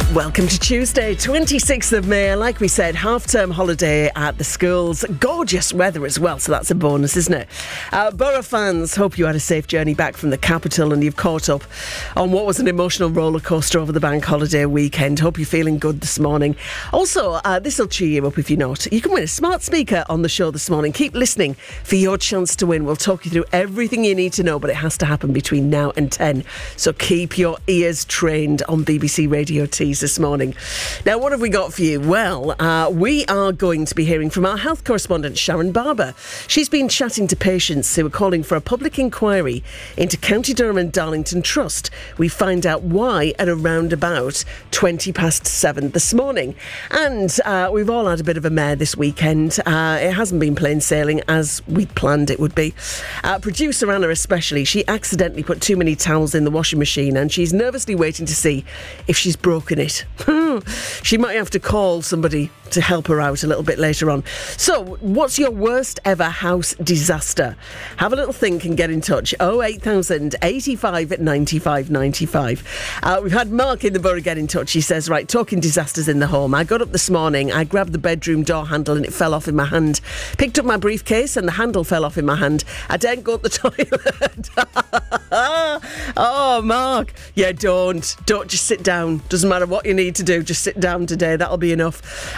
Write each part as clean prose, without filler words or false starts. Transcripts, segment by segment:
Welcome to Tuesday, 26th of May. Like we said, half-term holiday at the schools. Gorgeous weather as well, so that's a bonus, isn't it? Borough fans, hope you had a safe journey back from the capital and you've caught up on what was an emotional roller coaster over the bank holiday weekend. Hope you're feeling good this morning. Also, this will cheer you up if you're not. You can win a smart speaker on the show this morning. Keep listening for your chance to win. We'll talk you through everything you need to know, but it has to happen between now and 10. So keep your ears trained on BBC Radio Tees this morning. Now, what have we got for you? Well, we are going to be hearing from our health correspondent, Sharon Barber. She's been chatting to patients who are calling for a public inquiry into County Durham and Darlington Trust. We find out why at around about 7:20 this morning. And we've all had a bit of a mare this weekend. It hasn't been plain sailing as we planned it would be. Producer Anna especially, she accidentally put too many towels in the washing machine and she's nervously waiting to see if she's broken it. She might have to call somebody to help her out a little bit later on. So, what's your worst ever house disaster? Have a little think and get in touch. 08000 85 95 95. We've had Mark in the borough get in touch. He says, right, talking disasters in the home. I got up this morning, I grabbed the bedroom door handle and it fell off in my hand. Picked up my briefcase and the handle fell off in my hand. I didn't go to the toilet. Oh, Mark. Yeah, don't just sit down. Doesn't matter what you need to do, just sit down today. That'll be enough.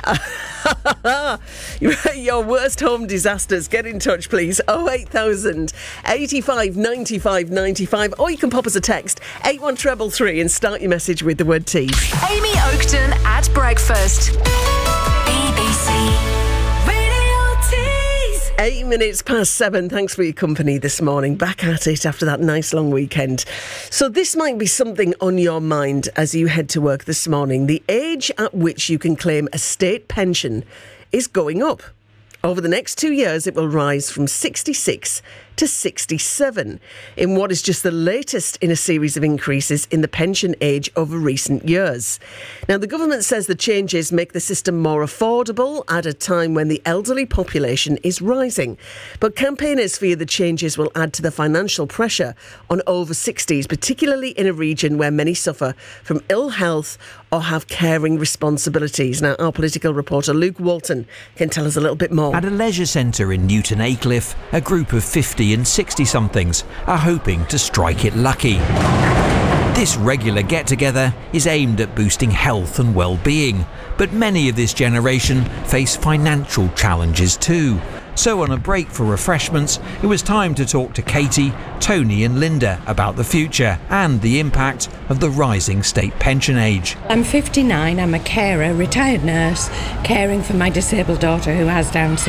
Your worst home disasters, get in touch please. 08000 85 95 95, or you can pop us a text 81333 and start your message with the word tease. Amy Oakton at breakfast. BBC Radio Tees. 8 minutes past 7. Thanks for your company this morning. Back at it after that nice long weekend. So this might be something on your mind as you head to work this morning. The age at which you can claim a state pension is going up. Over the next 2 years, it will rise from 66 to 67 in what is just the latest in a series of increases in the pension age over recent years. Now, the government says the changes make the system more affordable at a time when the elderly population is rising. But campaigners fear the changes will add to the financial pressure on over 60s, particularly in a region where many suffer from ill health or have caring responsibilities. Now, our political reporter Luke Walton can tell us a little bit more. At a leisure centre in Newton Aycliffe, a group of 50 and 60-somethings are hoping to strike it lucky. This regular get-together is aimed at boosting health and well-being, but many of this generation face financial challenges too. So on a break for refreshments, it was time to talk to Katie, Tony and Linda about the future and the impact of the rising state pension age. I'm 59, I'm a carer, retired nurse, caring for my disabled daughter who has Down syndrome.